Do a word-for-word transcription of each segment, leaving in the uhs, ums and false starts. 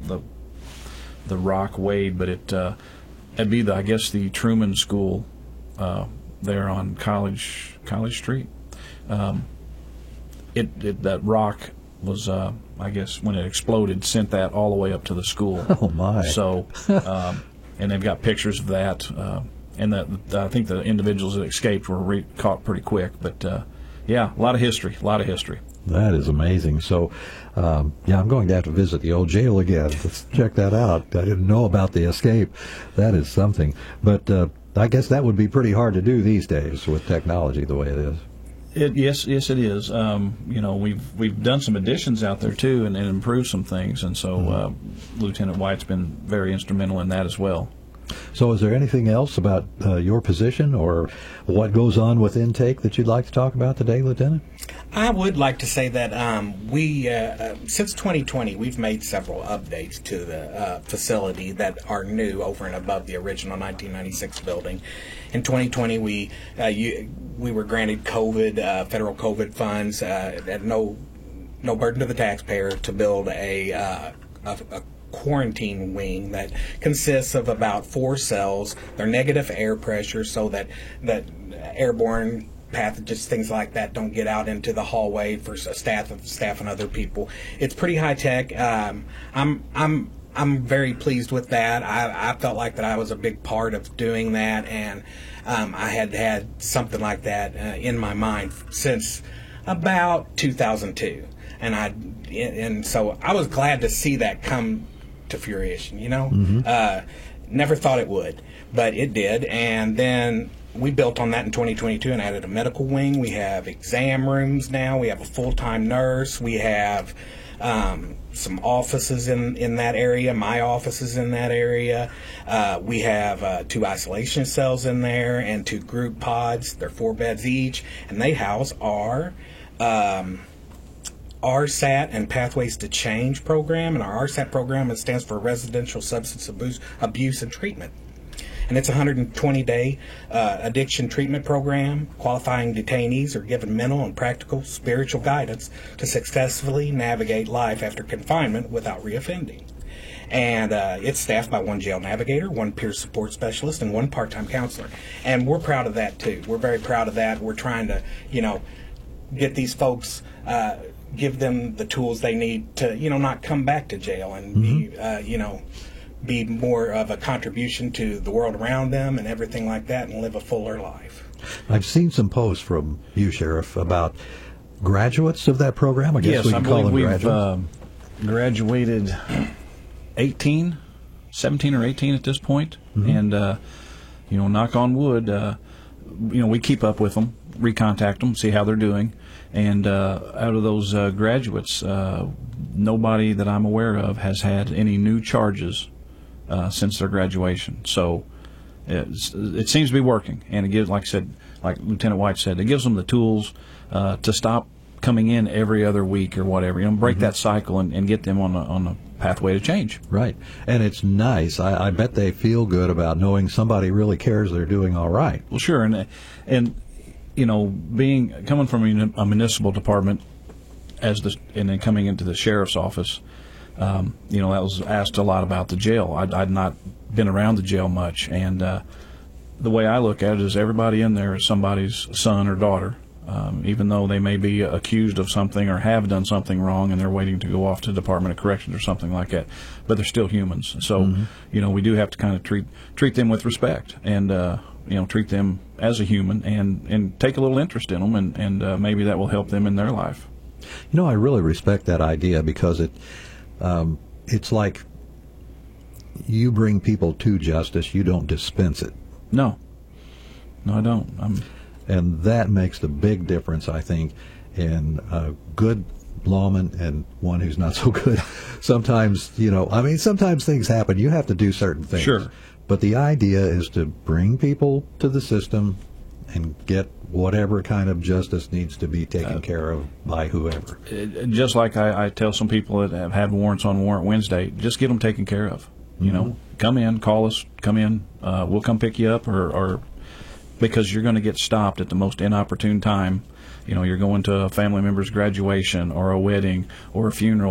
the the rock weighed, but it uh, it'd be the I guess the Truman School uh, there on College College Street. Um, it, it that rock was uh, I guess when it exploded sent that all the way up to the school. Oh my! So um, and they've got pictures of that, uh, and that I think the individuals that escaped were re- caught pretty quick. But uh, yeah, a lot of history, a lot of history. That is amazing. So, um, yeah, I'm going to have to visit the old jail again. Let's check that out. I didn't know about the escape. That is something. But uh, I guess that would be pretty hard to do these days with technology the way it is. It, yes, yes, it is. Um, you know, we've we've done some additions out there too, and, and improved some things. And so, mm-hmm. uh, Lieutenant White's been very instrumental in that as well. So is there anything else about uh, your position or what goes on with intake that you'd like to talk about today, Lieutenant? I would like to say that um, we, uh, since twenty twenty, we've made several updates to the uh, facility that are new over and above the original nineteen ninety-six building. In twenty twenty, we uh, you, we were granted COVID, uh, federal COVID funds uh, at no no burden to the taxpayer to build a, uh, a, a quarantine wing that consists of about four cells. They're negative air pressure so that that airborne pathogens, things like that, don't get out into the hallway for staff and staff and other people. It's pretty high tech. Um, I'm I'm I'm very pleased with that. I, I felt like that I was a big part of doing that, and um, I had had something like that uh, in my mind since about two thousand two, and I and so I was glad to see that come to fruition. You know, mm-hmm. uh, never thought it would, but it did, and then we built on that in twenty twenty-two and added a medical wing. We have exam rooms now. We have a full-time nurse. We have um, some offices in, in that area. My office is in that area. Uh, we have uh, two isolation cells in there and two group pods. They're four beds each, and they house our um, R S A T and Pathways to Change program. And our R S A T program, it stands for Residential Substance Abuse, Abuse and Treatment. And it's a one hundred twenty day uh, addiction treatment program. Qualifying detainees are given mental and practical spiritual guidance to successfully navigate life after confinement without reoffending. And uh, it's staffed by one jail navigator, one peer support specialist, and one part-time counselor. And we're proud of that, too. We're very proud of that. We're trying to, you know, get these folks, uh, give them the tools they need to, you know, not come back to jail and mm-hmm. be, uh, you know, be more of a contribution to the world around them and everything like that, and live a fuller life. I've seen some posts from you, Sheriff, about graduates of that program. I guess yes, we can I call them we've graduates. Uh, graduated eighteen, seventeen or eighteen at this point. Mm-hmm. And, uh, you know, knock on wood, uh, you know, we keep up with them, recontact them, see how they're doing. And uh, out of those uh, graduates, uh, nobody that I'm aware of has had any new charges Uh, since their graduation. So it's, it seems to be working, and it gives, like I said, like Lieutenant White said, it gives them the tools uh, to stop coming in every other week or whatever. You know, break mm-hmm. that cycle and, and get them on a, on a pathway to change. Right, and it's nice. I, I bet they feel good about knowing somebody really cares they're doing all right. Well, sure, and and you know, being coming from a municipal department as the and then coming into the sheriff's office. Um, you know, that was asked a lot about the jail. I'd, I'd not been around the jail much, and uh, the way I look at it is everybody in there is somebody's son or daughter, um, even though they may be accused of something or have done something wrong, and they're waiting to go off to the Department of Corrections or something like that. But they're still humans, so mm-hmm. you know, we do have to kind of treat treat them with respect, and uh, you know, treat them as a human, and, and take a little interest in them, and and uh, maybe that will help them in their life. You know, I really respect that idea because it. Um, it's like you bring people to justice, you don't dispense it. No. No, I don't. I'm... And that makes the big difference, I think, in a good lawman and one who's not so good. Sometimes, you know, I mean, sometimes things happen. You have to do certain things. Sure. But the idea is to bring people to the system and get whatever kind of justice needs to be taken uh, care of by whoever. Just like I, I tell some people that have had warrants on Warrant Wednesday, just get them taken care of. You mm-hmm. know, come in, call us, come in. Uh, we'll come pick you up, or, or because you're going to get stopped at the most inopportune time. You know, you're going to a family member's graduation or a wedding or a funeral,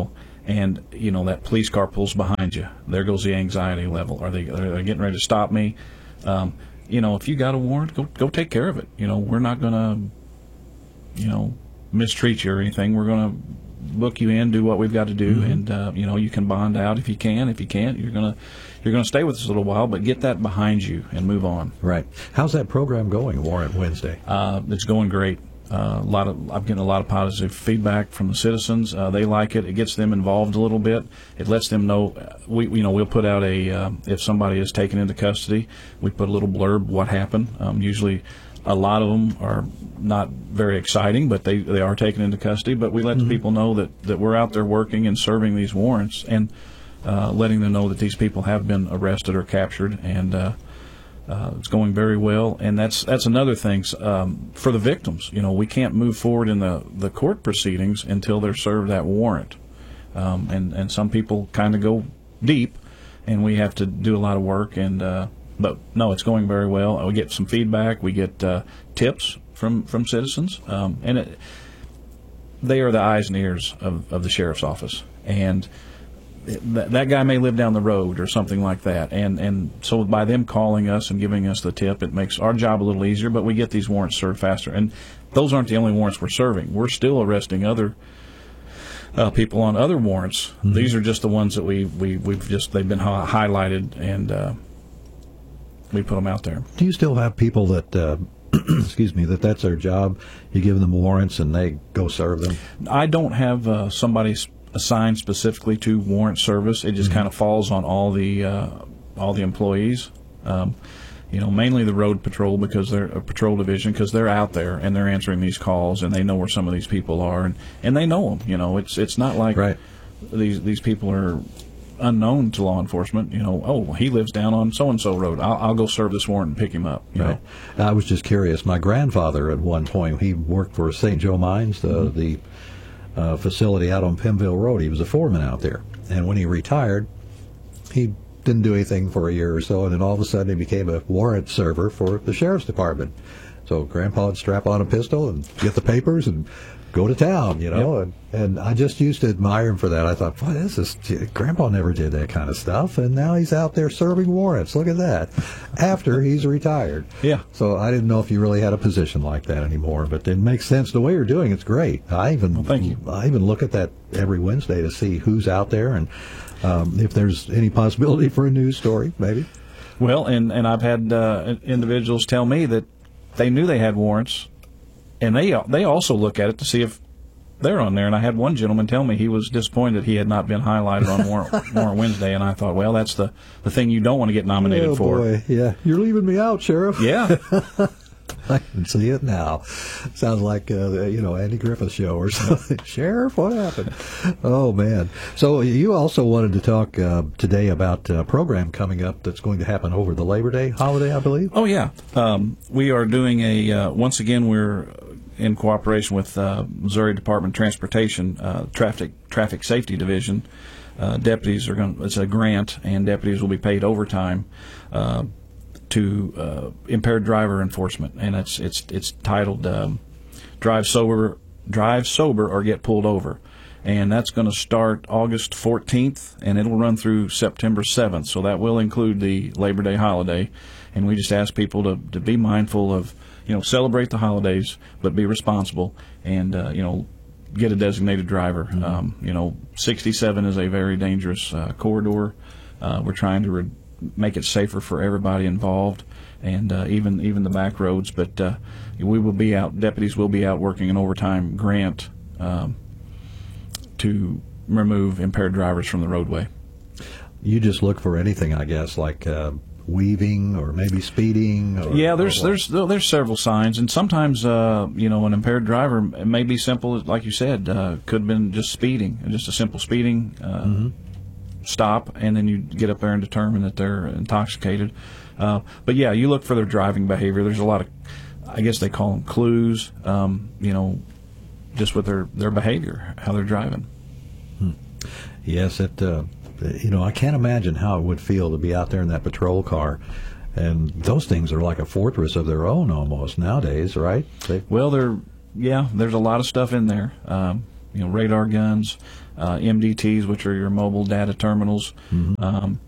and you know that police car pulls behind you. There goes the anxiety level. Are they are they getting ready to stop me? Um, you know, if you got a warrant, go go take care of it. You know, we're not going to, you know, mistreat you or anything. We're going to book you in, do what we've got to do, mm-hmm. and uh, you know, you can bond out if you can. If you can't, you're gonna you're gonna stay with us a little while, but get that behind you and move on. Right. How's that program going, Warrant Wednesday? Uh, it's going great. Uh, a lot of I'm getting a lot of positive feedback from the citizens. Uh, they like it. It gets them involved a little bit. It lets them know. We you know we'll put out a uh, if somebody is taken into custody, we put a little blurb what happened. Um, usually, a lot of them are not very exciting, but they, they are taken into custody. But we let mm-hmm. people know that, that we're out there working and serving these warrants, and uh, letting them know that these people have been arrested or captured, and uh, uh, it's going very well. And that's that's another thing um, for the victims. You know, we can't move forward in the, the court proceedings until they're served that warrant, um, and and some people kind of go deep, and we have to do a lot of work. And uh, but no, it's going very well. We get some feedback. We get uh, tips from from citizens, um, and it, they are the eyes and ears of, of the sheriff's office. And That, that guy may live down the road or something like that, and and so by them calling us and giving us the tip, it makes our job a little easier, but we get these warrants served faster. And those aren't the only warrants we're serving. We're still arresting other uh, people on other warrants. Mm-hmm. These are just the ones that we, we, we've just, they've been hi- highlighted, and uh, we put them out there. Do you still have people that, uh, excuse me, that that's their job? You give them warrants and they go serve them? I don't have uh, somebody assigned specifically to warrant service. It just mm-hmm. kind of falls on all the uh, all the employees. Um, you know, mainly the road patrol, because they're a patrol division, because they're out there and they're answering these calls and they know where some of these people are, and, and they know them. You know, it's it's not like right. these these people are unknown to law enforcement. You know, oh, he lives down on so and so road. I'll, I'll go serve this warrant and pick him up. You right. know? I was just curious. My grandfather at one point, he worked for Saint Joe Mines, uh, mm-hmm. the Uh, facility out on Pimville Road. He was a foreman out there, and when he retired, he didn't do anything for a year or so, and then all of a sudden he became a warrant server for the sheriff's department. So Grandpa would strap on a pistol and get the papers and go to town, you know. Yep. and and I just used to admire him for that. I thought, boy, this is Grandpa never did that kind of stuff, and now he's out there serving warrants. Look at that. After he's retired. Yeah. So I didn't know if you really had a position like that anymore, but it makes sense. The way you're doing it's great. I even well, thank you. I even look at that every Wednesday to see who's out there and um, if there's any possibility for a news story, maybe. Well, and and I've had uh, individuals tell me that they knew they had warrants, and they they also look at it to see if they're on there. And I had one gentleman tell me he was disappointed he had not been highlighted on Warrant, Warrant Wednesday, and I thought, well, that's the, the thing you don't want to get nominated oh, for. Boy. Yeah, you're leaving me out, Sheriff. Yeah. I can see it now. Sounds like, uh, the, you know, Andy Griffith show or something. Sheriff, what happened? Oh, man. So you also wanted to talk uh, today about a program coming up that's going to happen over the Labor Day holiday, I believe? Oh, yeah. Um, we are doing a, uh, once again, we're in cooperation with uh, Missouri Department of Transportation, uh, Traffic Traffic Safety Division. Uh, deputies are going. It's a grant, and deputies will be paid overtime uh, to uh, impaired driver enforcement, and it's it's it's titled um, "Drive Sober, Drive Sober or Get Pulled Over," and that's going to start August fourteenth, and it'll run through September seventh. So that will include the Labor Day holiday, and we just ask people to to be mindful of, you know, celebrate the holidays, but be responsible, and uh, you know, get a designated driver. Mm-hmm. Um, you know, sixty-seven is a very dangerous uh, corridor. Uh, we're trying to re- make it safer for everybody involved, and uh, even even the back roads. But uh, we will be out. Deputies will be out working an overtime grant um, to remove impaired drivers from the roadway. You just look for anything, I guess, like Uh weaving or maybe speeding. Or, yeah, there's or there's there's several signs, and sometimes uh, you know, an impaired driver, it may be simple, like you said, uh, could have been just speeding, just a simple speeding uh, mm-hmm. stop, and then you get up there and determine that they're intoxicated. Uh, but yeah, you look for their driving behavior. There's a lot of, I guess they call them clues, um, you know, just with their their behavior, how they're driving. Hmm. Yes, it. Uh, You know, I can't imagine how it would feel to be out there in that patrol car. And those things are like a fortress of their own almost nowadays, right? They... Well, they're, yeah, there's a lot of stuff in there. Um, you know, radar guns, uh, M D Ts, which are your mobile data terminals. Mm-hmm. Um,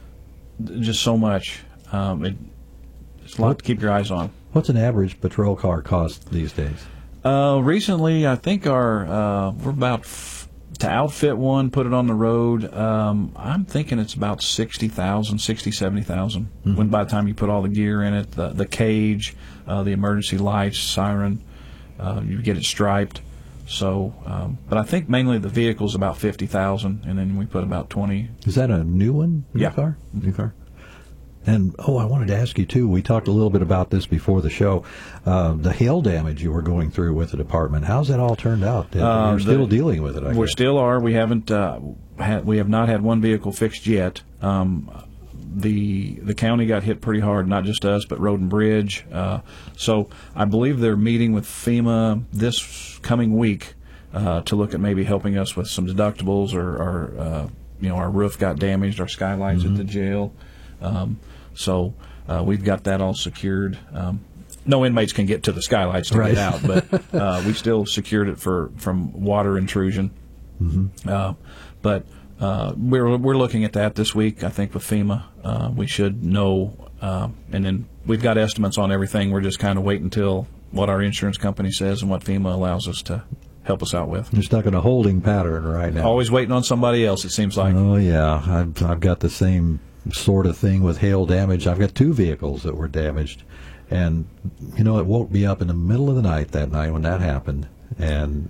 just so much. Um, it, it's a lot what, to keep your eyes on. What's an average patrol car cost these days? Uh, recently, I think our uh, we're about f- to outfit one, put it on the road. Um, I'm thinking it's about sixty thousand, sixty, seventy thousand. Mm-hmm. When by the time you put all the gear in it, the the cage, uh, the emergency lights, siren, uh, you get it striped. So, um, but I think mainly the vehicle's about fifty thousand, and then we put about twenty. Is that a new one? New yeah. car? New car. And, oh, I wanted to ask you, too, we talked a little bit about this before the show, uh, the hail damage you were going through with the department. How's that all turned out? You're uh, still the, dealing with it, I We guess. still are. We haven't, uh, ha- we have not had one vehicle fixed yet. Um, the the county got hit pretty hard, not just us, but Road and Bridge. Uh, so I believe they're meeting with FEMA this coming week uh, to look at maybe helping us with some deductibles, or, or uh, you know, our roof got damaged, our skylights mm-hmm. at the jail. Um, so uh, we've got that all secured. Um, no inmates can get to the skylights to right. get out, but uh, we still secured it for from water intrusion. Mm-hmm. Uh, but uh, we're we're looking at that this week. I think with FEMA, uh, we should know, uh, and then we've got estimates on everything. We're just kind of waiting until what our insurance company says and what FEMA allows us to help us out with. You're stuck in a holding pattern right now. Always waiting on somebody else, it seems like. Oh yeah, I've I've got the same sort of thing with hail damage. I've got two vehicles that were damaged, and you know, it woke me up in the middle of the night that night when that happened, and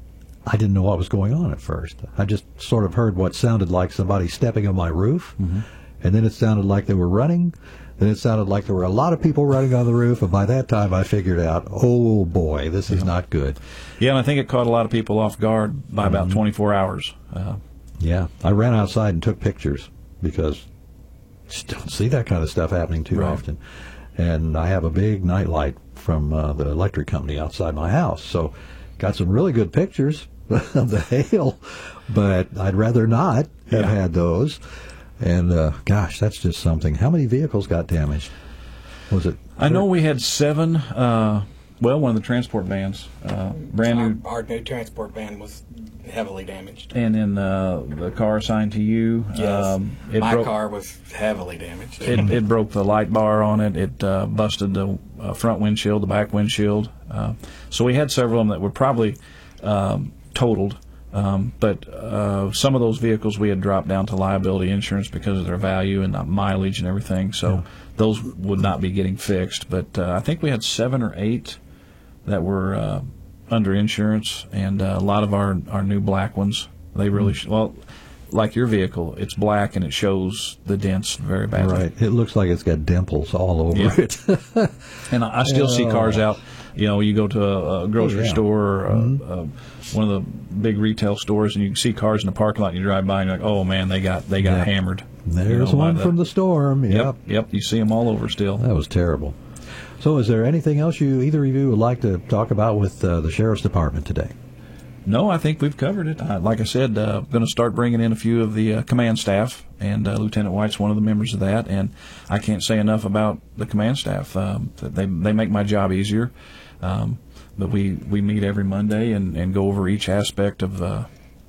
I didn't know what was going on at first. I just sort of heard what sounded like somebody stepping on my roof, mm-hmm. and then it sounded like they were running, then it sounded like there were a lot of people running on the roof, and by that time I figured out, oh boy, this is yeah. not good. Yeah, and I think it caught a lot of people off guard by mm-hmm. about twenty-four hours. Uh, yeah, I ran outside and took pictures because just don't see that kind of stuff happening too right. often. And I have a big night light from uh, the electric company outside my house, so got some really good pictures of the hail, but I'd rather not have yeah. had those. And uh, gosh, that's just something. How many vehicles got damaged? Was it? I know we had seven. Uh, well, one of the transport vans, uh, brand new. Our, our new transport van was heavily damaged. And then uh, the car assigned to you. Yes, um, it my broke, car was heavily damaged. It, it broke the light bar on it. It uh, busted the uh, front windshield, the back windshield. Uh, so we had several of them that were probably um, totaled. Um, but uh, some of those vehicles we had dropped down to liability insurance because of their value and the mileage and everything. So yeah. those would not be getting fixed. But uh, I think we had seven or eight that were uh, under insurance, and uh, a lot of our, our new black ones, they really, sh- well, like your vehicle, it's black and it shows the dents very badly. Right. It looks like it's got dimples all over yeah. it. And I, I still oh. see cars out. You know, you go to a, a grocery oh, yeah. store or mm-hmm. a, a, one of the big retail stores, and you see cars in the parking lot, and you drive by, and you're like, oh, man, they got they got yep. hammered. There's you know, one the, from the storm. Yep. yep. Yep. You see them all over still. That was terrible. So is there anything else you either of you would like to talk about with uh, the Sheriff's Department today? No, I think we've covered it. Uh, like I said, uh, going to start bringing in a few of the uh, command staff, and uh, Lieutenant White's one of the members of that. And I can't say enough about the command staff. Um, they they make my job easier. Um, but we, we meet every Monday and, and go over each aspect of uh,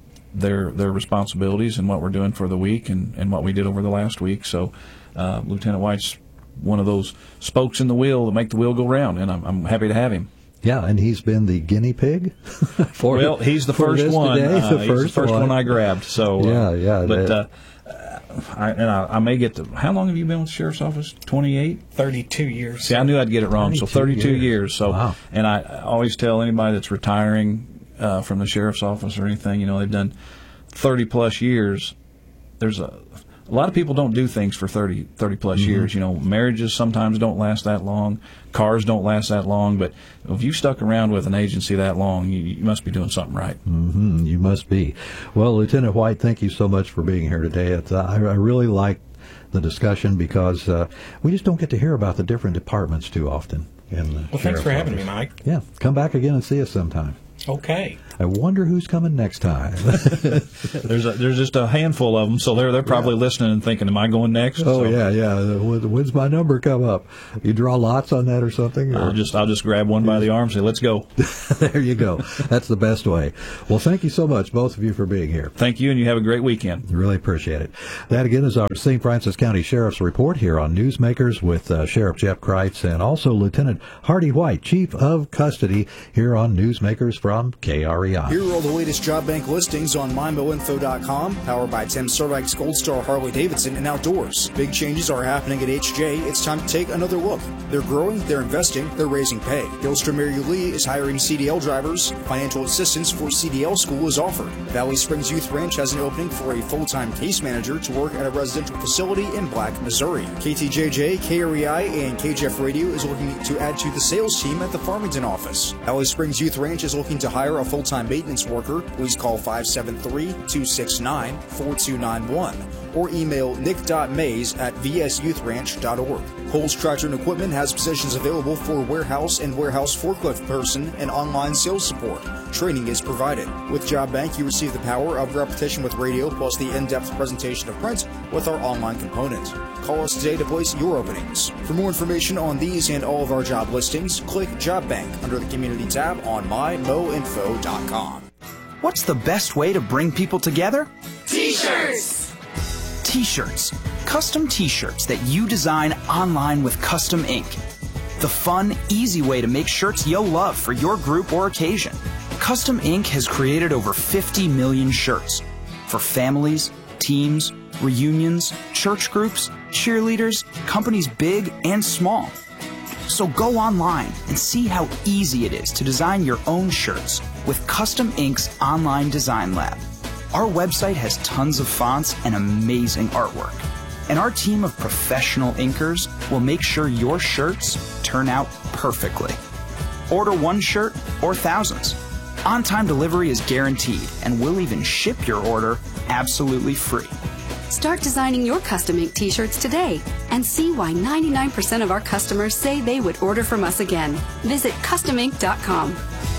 their their responsibilities and what we're doing for the week and, and what we did over the last week. So uh, Lieutenant White's one of those spokes in the wheel that make the wheel go round, and I'm, I'm happy to have him. Yeah, and he's been the guinea pig for well, he's the first one. Today, uh, the he's first the first one. one I grabbed. So yeah, uh, yeah. But uh, I, and I, I may get to. How long have you been with the Sheriff's Office? twenty-eight thirty-two years. See, I knew I'd get it wrong. So thirty-two years. years. So, wow. And I always tell anybody that's retiring uh, from the Sheriff's Office or anything, you know, they've done thirty plus years. There's a A lot of people don't do things for thirty, thirty plus mm-hmm. years. You know, marriages sometimes don't last that long. Cars don't last that long. But if you've stuck around with an agency that long, you, you must be doing something right. Mm-hmm. You must be. Well, Lieutenant White, thank you so much for being here today. It's, uh, I, I really like the discussion because uh, we just don't get to hear about the different departments too often. In the well, thanks for office. having me, Mike. Yeah, come back again and see us sometime. Okay. I wonder who's coming next time. There's a, there's just a handful of them, so they're they're probably yeah. listening and thinking, "Am I going next?" Oh so, yeah, yeah. When's my number come up? You draw lots on that or something? Or? I'll just I'll just grab one by the arm and say, "Let's go." There you go. That's the best way. Well, thank you so much, both of you, for being here. Thank you, and you have a great weekend. Really appreciate it. That again is our Saint Francis County Sheriff's Report here on Newsmakers with uh, Sheriff Jeff Kreitz and also Lieutenant Hardy White, Chief of Custody, here on Newsmakers from K R E I. Here are all the latest job bank listings on my mo info dot com, powered by Tim Serdike's Gold Star Harley Davidson and Outdoors. Big changes are happening at H J. It's time to take another look. They're growing, they're investing, they're raising pay. Gilster Mary Lee is hiring C D L drivers. Financial assistance for C D L school is offered. Valley Springs Youth Ranch has an opening for a full-time case manager to work at a residential facility in Black, Missouri. K T J J, K R E I, and K J F Radio is looking to add to the sales team at the Farmington office. Valley Springs Youth Ranch is looking to hire a full-time maintenance worker. Please call five seven three, two six nine, four two nine one or email nick dot mays at v s youth ranch dot org. Coles Tractor and Equipment has positions available for warehouse and warehouse forklift person and online sales support. Training is provided. With Job Bank, you receive the power of repetition with radio plus the in-depth presentation of print with our online component. Call us today to place your openings. For more information on these and all of our job listings, click Job Bank under the Community tab on my mo info dot com. What's the best way to bring people together? T-shirts! T-shirts. Custom T-shirts that you design online with Custom Ink. The fun, easy way to make shirts you'll love for your group or occasion. Custom Ink has created over fifty million shirts for families, teams, reunions, church groups, cheerleaders, companies big and small. So go online and see how easy it is to design your own shirts with Custom Ink's online design lab. Our website has tons of fonts and amazing artwork. And our team of professional inkers will make sure your shirts turn out perfectly. Order one shirt or thousands. On-time delivery is guaranteed, and we'll even ship your order absolutely free. Start designing your custom ink t-shirts today and see why ninety-nine percent of our customers say they would order from us again. Visit custom ink dot com.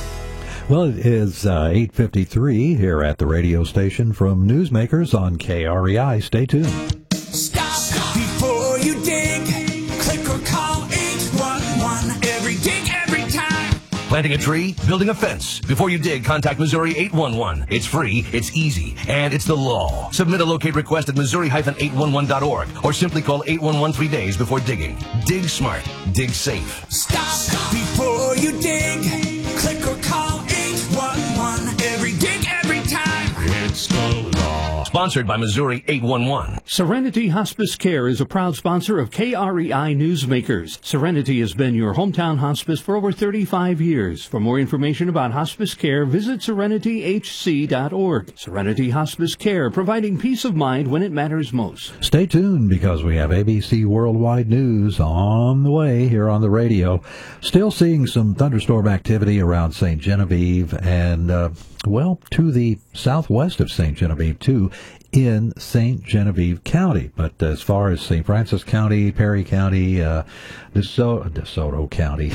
Well, it is uh, eight fifty-three here at the radio station from Newsmakers on K R E I. Stay tuned. Stop, Stop before you dig. Click or call eight one one. Every dig, every time. Planting a tree, building a fence. Before you dig, contact Missouri eight one one. It's free, it's easy, and it's the law. Submit a locate request at missouri dash eight one one dot org or simply call eight one one three days before digging. Dig smart. Dig safe. Stop, Stop before you dig. Click or call eight one one. Every dig, every time. It's the law. Sponsored by Missouri eight one one. Serenity Hospice Care is a proud sponsor of K R E I Newsmakers. Serenity has been your hometown hospice for over thirty-five years. For more information about hospice care, visit serenity h c dot org. Serenity Hospice Care, providing peace of mind when it matters most. Stay tuned because we have A B C Worldwide News on the way here on the radio. Still seeing some thunderstorm activity around Saint Genevieve and, uh, well, to the southwest of Saint Genevieve, too, in Saint Genevieve County. But as far as Saint Francis County, Perry County, uh, DeSoto, DeSoto County,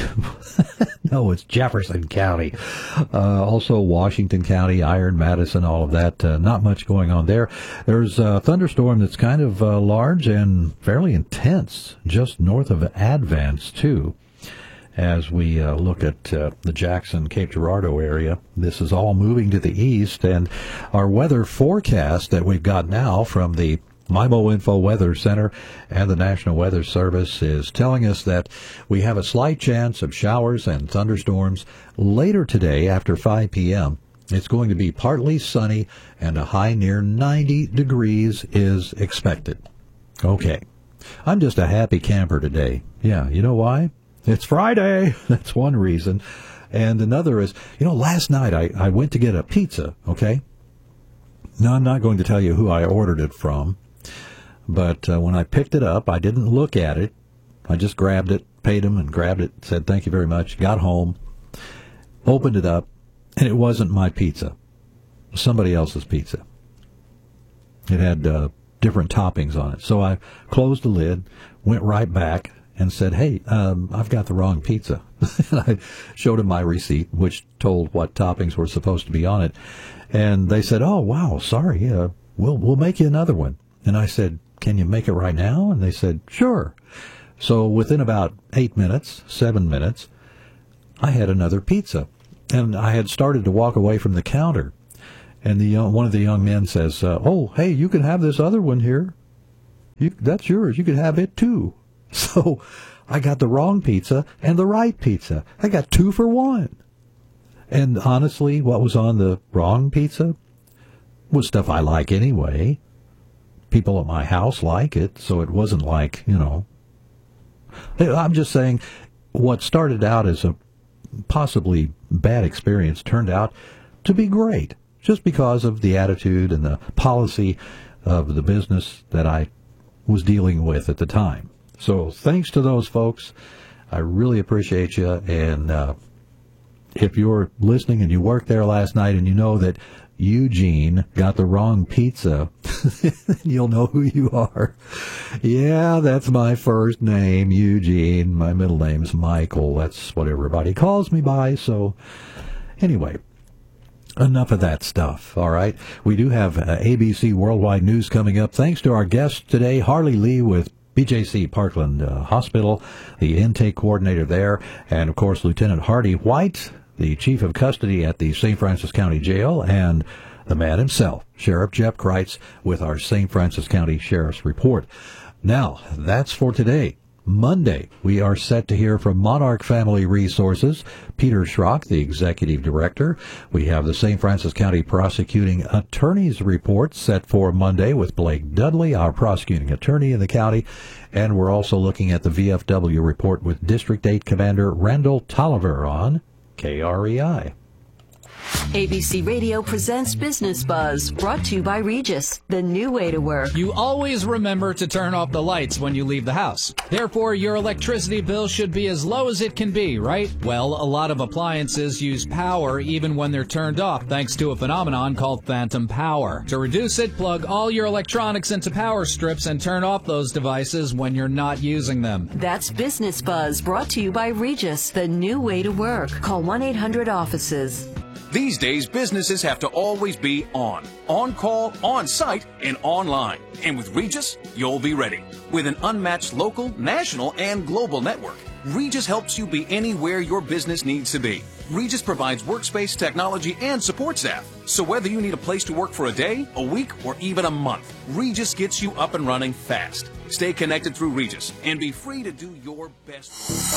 no, it's Jefferson County, uh, also Washington County, Iron, Madison, all of that, uh, not much going on there. There's a thunderstorm that's kind of uh, large and fairly intense just north of Advance, too. As we uh, look at uh, the Jackson, Cape Girardeau area, this is all moving to the east, and our weather forecast that we've got now from the MIMO Info Weather Center and the National Weather Service is telling us that we have a slight chance of showers and thunderstorms later today after five p.m. It's going to be partly sunny, and a high near ninety degrees is expected. Okay, I'm just a happy camper today. Yeah, you know why? It's Friday. That's one reason. And another is, you know, last night I, I went to get a pizza, okay? Now, I'm not going to tell you who I ordered it from, but uh, when I picked it up, I didn't look at it. I just grabbed it, paid him, and grabbed it, said thank you very much, got home, opened it up, and it wasn't my pizza. It was somebody else's pizza. It had uh, different toppings on it. So I closed the lid, went right back, and said, hey, um, I've got the wrong pizza. And I showed them my receipt, which told what toppings were supposed to be on it. And they said, "Oh, wow, sorry, uh, we'll we'll make you another one." And I said, "Can you make it right now?" And they said, "Sure." So within about eight minutes, seven minutes, I had another pizza. And I had started to walk away from the counter. And the young, one of the young men says, uh, "Oh, hey, you can have this other one here. You, that's yours. You can have it too." So I got the wrong pizza and the right pizza. I got two for one. And honestly, what was on the wrong pizza was stuff I like anyway. People at my house like it, so it wasn't like, you know. I'm just saying what started out as a possibly bad experience turned out to be great, just because of the attitude and the policy of the business that I was dealing with at the time. So thanks to those folks. I really appreciate you. And uh, if you're listening and you worked there last night and you know that Eugene got the wrong pizza, you'll know who you are. Yeah, that's my first name, Eugene. My middle name's Michael. That's what everybody calls me by. So anyway, enough of that stuff, all right? We do have uh, A B C Worldwide News coming up. Thanks to our guest today, Harley Lee with B J C Parkland uh, Hospital, the intake coordinator there, and, of course, Lieutenant Hardy White, the chief of custody at the Saint Francis County Jail, and the man himself, Sheriff Jeff Kreitz, with our Saint Francis County Sheriff's Report. Now, that's for today. Monday, we are set to hear from Monarch Family Resources, Peter Schrock, the executive director. We have the Saint Francis County Prosecuting Attorney's Report set for Monday with Blake Dudley, our prosecuting attorney in the county. And we're also looking at the V F W report with District eight Commander Randall Tolliver on K R E I. A B C Radio presents Business Buzz, brought to you by Regis, the new way to work. You always remember to turn off the lights when you leave the house. Therefore, your electricity bill should be as low as it can be, right? Well, a lot of appliances use power even when they're turned off, thanks to a phenomenon called phantom power. To reduce it, plug all your electronics into power strips and turn off those devices when you're not using them. That's Business Buzz, brought to you by Regis, the new way to work. Call one eight hundred offices. These days, businesses have to always be on. On call, on site, and online. And with Regis, you'll be ready. With an unmatched local, national, and global network, Regis helps you be anywhere your business needs to be. Regis provides workspace, technology, and support staff. So whether you need a place to work for a day, a week, or even a month, Regis gets you up and running fast. Stay connected through Regis and be free to do your best.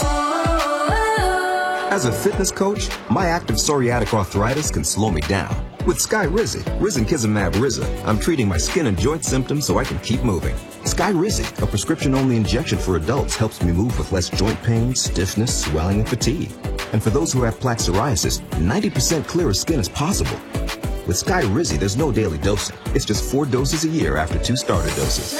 As a fitness coach, my active psoriatic arthritis can slow me down. With Skyrizi, Risankizumab Riza, I'm treating my skin and joint symptoms so I can keep moving. Skyrizi, a prescription-only injection for adults, helps me move with less joint pain, stiffness, swelling, and fatigue. And for those who have plaque psoriasis, ninety percent clearer skin is possible. With Skyrizi, there's no daily dosing. It's just four doses a year after two starter doses.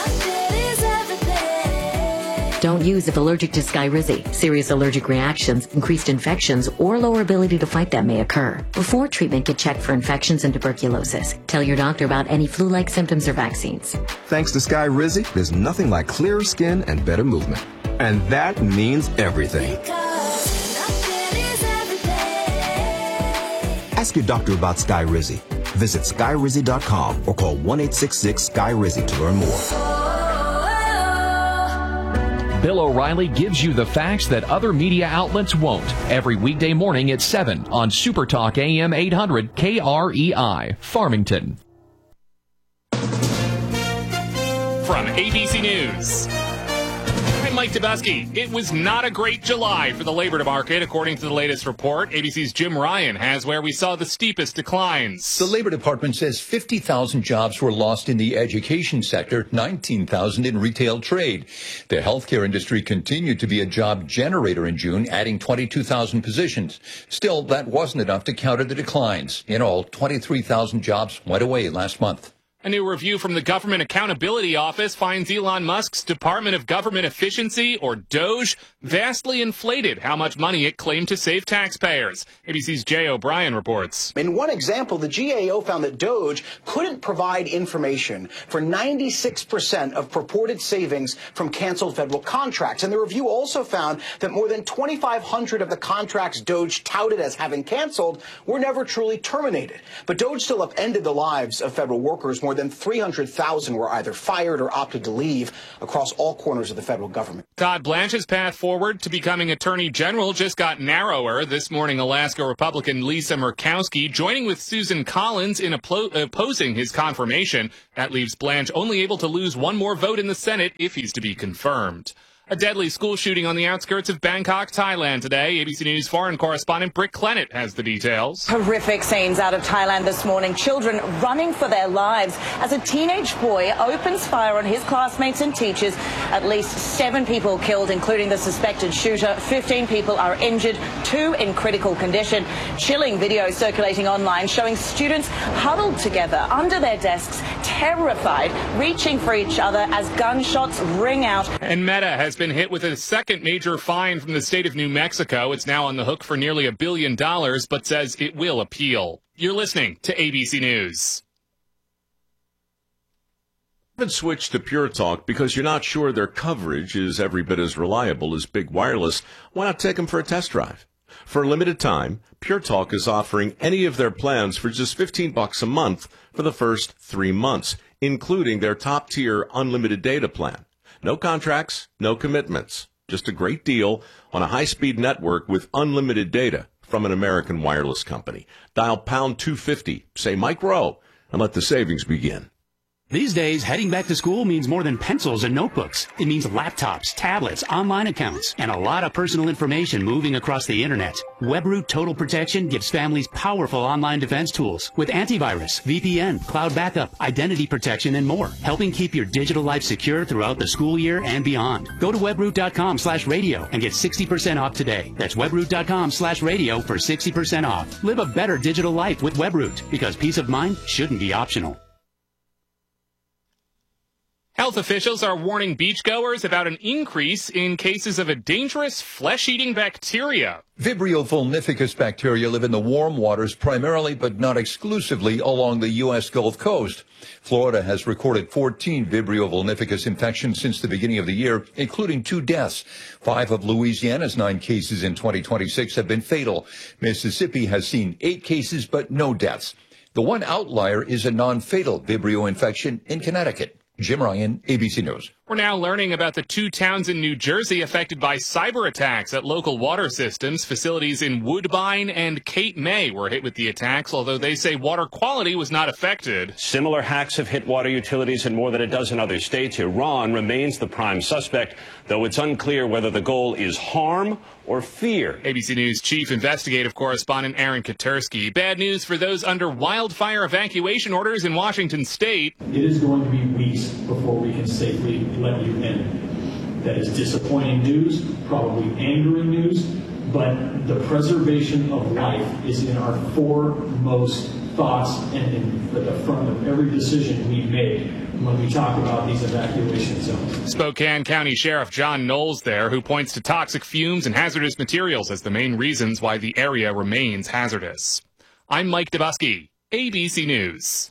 Don't use if allergic to Skyrizi. Serious allergic reactions, increased infections, or lower ability to fight them may occur. Before treatment, get checked for infections and tuberculosis. Tell your doctor about any flu-like symptoms or vaccines. Thanks to Skyrizi, there's nothing like clearer skin and better movement. And that means everything. Ask your doctor about Skyrizi. Visit Skyrizi dot com or call one eight six six Sky Rizi to learn more. Bill O'Reilly gives you the facts that other media outlets won't. Every weekday morning at seven on Super Talk A M eight hundred K R E I, Farmington. From A B C News, I'm Mike Tedeschi. It was not a great July for the labor market, according to the latest report. A B C's Jim Ryan has where we saw the steepest declines. The Labor Department says fifty thousand jobs were lost in the education sector, nineteen thousand in retail trade. The healthcare industry continued to be a job generator in June, adding twenty-two thousand positions. Still, that wasn't enough to counter the declines. In all, twenty-three thousand jobs went away last month. A new review from the Government Accountability Office finds Elon Musk's Department of Government Efficiency, or DOGE, vastly inflated how much money it claimed to save taxpayers. A B C's Jay O'Brien reports. In one example, the G A O found that Doge couldn't provide information for ninety-six percent of purported savings from canceled federal contracts. And the review also found that more than twenty-five hundred of the contracts Doge touted as having canceled were never truly terminated. But Doge still upended the lives of federal workers. More than three hundred thousand were either fired or opted to leave across all corners of the federal government. Todd Blanche's path forward to becoming Attorney General just got narrower. This morning, Alaska Republican Lisa Murkowski joining with Susan Collins in oppo- opposing his confirmation. That leaves Blanche only able to lose one more vote in the Senate if he's to be confirmed. A deadly school shooting on the outskirts of Bangkok, Thailand today. A B C News foreign correspondent Britt Clennett has the details. Horrific scenes out of Thailand this morning. Children running for their lives as a teenage boy opens fire on his classmates and teachers. At least seven people killed, including the suspected shooter. Fifteen people are injured, two in critical condition. Chilling video circulating online showing students huddled together under their desks, terrified, reaching for each other as gunshots ring out. And Meta has been hit with a second major fine from the state of New Mexico. It's now on the hook for nearly a billion dollars, but says it will appeal. You're listening to A B C News. Haven't switched to Pure Talk because you're not sure their coverage is every bit as reliable as Big Wireless. Why not take them for a test drive? For a limited time, Pure Talk is offering any of their plans for just fifteen bucks a month for the first three months, including their top-tier unlimited data plan. No contracts, no commitments. Just a great deal on a high-speed network with unlimited data from an American wireless company. Dial pound two fifty, say Mike Rowe, and let the savings begin. These days, heading back to school means more than pencils and notebooks. It means laptops, tablets, online accounts, and a lot of personal information moving across the internet. WebRoot Total Protection gives families powerful online defense tools with antivirus, V P N, cloud backup, identity protection, and more, helping keep your digital life secure throughout the school year and beyond. Go to webroot.com slash radio and get sixty percent off today. That's webroot.com slash radio for sixty percent off. Live a better digital life with WebRoot, because peace of mind shouldn't be optional. Health officials are warning beachgoers about an increase in cases of a dangerous flesh-eating bacteria. Vibrio vulnificus bacteria live in the warm waters primarily but not exclusively along the U S Gulf Coast. Florida has recorded fourteen Vibrio vulnificus infections since the beginning of the year, including two deaths. Five of Louisiana's nine cases in twenty twenty-six have been fatal. Mississippi has seen eight cases but no deaths. The one outlier is a non-fatal Vibrio infection in Connecticut. Jim Ryan, A B C News. We're now learning about the two towns in New Jersey affected by cyber attacks at local water systems. Facilities in Woodbine and Cape May were hit with the attacks, although they say water quality was not affected. Similar hacks have hit water utilities in more than a dozen other states. Iran remains the prime suspect, though it's unclear whether the goal is harm or fear. A B C News chief investigative correspondent Aaron Katersky. Bad news for those under wildfire evacuation orders in Washington state. It is going to be weeks before we can safely let you in. That is disappointing news, probably angering news, but the preservation of life is in our foremost thoughts and in the front of every decision we make when we talk about these evacuation zones. Spokane County Sheriff John Knowles there, who points to toxic fumes and hazardous materials as the main reasons why the area remains hazardous. I'm Mike Dubusky, A B C News.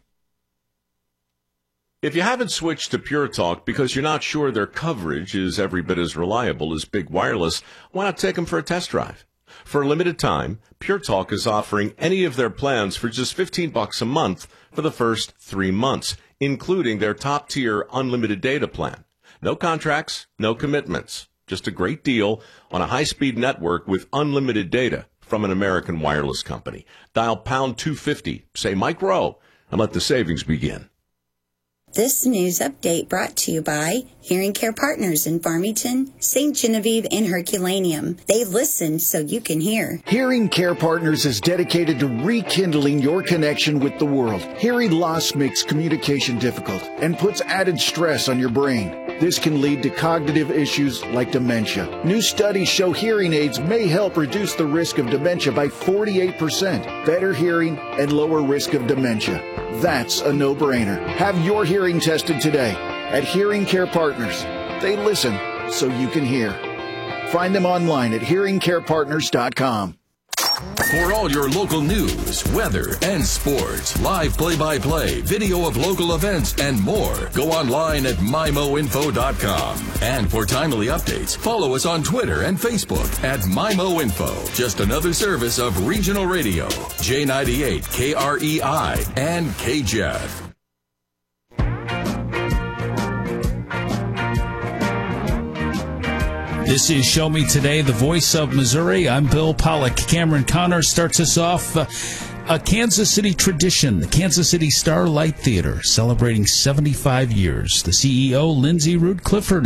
If you haven't switched to Pure Talk because you're not sure their coverage is every bit as reliable as Big Wireless, why not take them for a test drive? For a limited time, Pure Talk is offering any of their plans for just fifteen bucks a month for the first three months, including their top-tier unlimited data plan. No contracts, no commitments. Just a great deal on a high-speed network with unlimited data from an American wireless company. Dial pound two fifty, say Mike Rowe, and let the savings begin. This news update brought to you by Hearing Care Partners in Farmington, Saint Genevieve, and Herculaneum. They listen so you can hear. Hearing Care Partners is dedicated to rekindling your connection with the world. Hearing loss makes communication difficult and puts added stress on your brain. This can lead to cognitive issues like dementia. New studies show hearing aids may help reduce the risk of dementia by forty-eight percent, better hearing, and lower risk of dementia. That's a no-brainer. Have your hearing tested today at Hearing Care Partners. They listen so you can hear. Find them online at hearing care partners dot com. For all your local news, weather, and sports, live play-by-play, video of local events, and more, go online at my mo info dot com. And for timely updates, follow us on Twitter and Facebook at MyMoInfo. Just another service of Regional Radio, J ninety-eight, K R E I, and K J E F. This is Show Me Today, the voice of Missouri. I'm Bill Pollock. Cameron Connor starts us off. Uh, a Kansas City tradition, the Kansas City Starlight Theater, celebrating seventy-five years. The C E O, Lindsay Root Clifford,